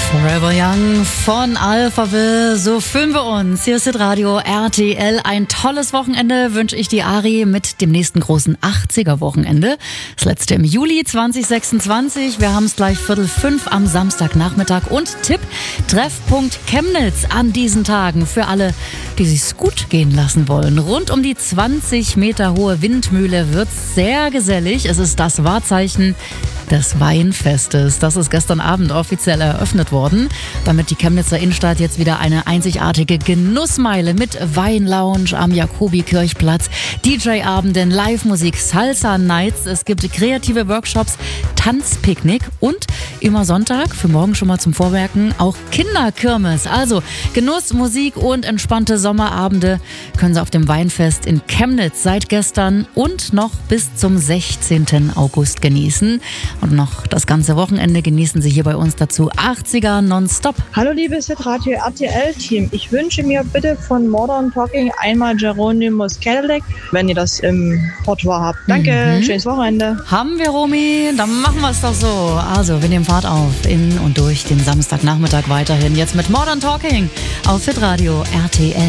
Forever Young von Alphaville, so fühlen wir uns. Hier ist das Radio RTL. Ein tolles Wochenende wünsche ich dir, Ari, mit dem nächsten großen 80er-Wochenende. Das letzte im Juli 2026. Wir haben es gleich 4:45 am Samstagnachmittag. Und Tipp, Treffpunkt Chemnitz an diesen Tagen für alle, die sich's gut gehen lassen wollen. Rund um die 20 Meter hohe Windmühle wird's sehr gesellig. Es ist das Wahrzeichen des Weinfestes. Das ist gestern Abend offiziell eröffnet worden, damit die Chemnitzer Innenstadt jetzt wieder eine einzigartige Genussmeile mit Weinlounge am Jakobi-Kirchplatz, DJ-Abenden, Live-Musik, Salsa-Nights, es gibt kreative Workshops, Tanzpicknick und immer Sonntag, für morgen schon mal zum Vormerken, auch Kinderkirmes. Also Genuss, Musik und entspannte Sommerabende können Sie auf dem Weinfest in Chemnitz seit gestern und noch bis zum 16. August genießen. Und noch das ganze Wochenende genießen Sie hier bei uns dazu 80er nonstop. Hallo liebes Radio RTL-Team, ich wünsche mir bitte von Modern Talking einmal Geronimus Cadillac, wenn ihr das im Repertoire habt. Danke, schönes Wochenende. Haben wir, Romy, dann machen wir es doch so. Also, wir nehmen Fahrt auf in und durch den Samstagnachmittag weiterhin. Jetzt mit Modern Talking auf Hitradio RTL.